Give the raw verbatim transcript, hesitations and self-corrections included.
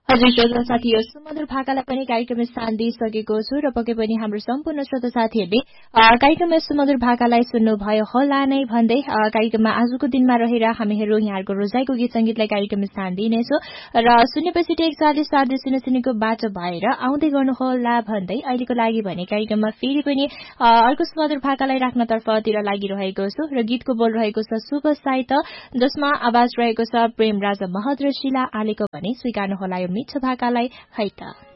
हजुर श्रोता साथी यो सुमधुर भाकालाई पनि कार्यक्रममा स्थान दिइसकेको छु र पक्कै पनि हाम्रो सम्पूर्ण श्रोता साथीहरूले कार्यक्रममा सुमधुर भाकालाई सुन्नुभयो होला नै भन्दै कार्यक्रममा आजको दिनमा रहेर हामीहरू यहाँहरूको रोजाइको गीत संगीतलाई कार्यक्रममा स्थान दिइनेछौँ र सुनेपछि टेक चालिस चार दुई शून्य शून्यको बाटो भएर आउँदै गर्नुहोला भन्दै अहिलेको लागि भने कार्यक्रममा फेरि पनि अर्को सुमधुर भाकालाई राख्नतर्फतिर लागिरहेको छु र गीतको बोल रहेको छ शुभ साहित्य जसमा आवाज रहेको छ प्रेम राजा महत र शिला आलेको भने स्वीकार्नुहोला यो मिठो भाकालाई है त।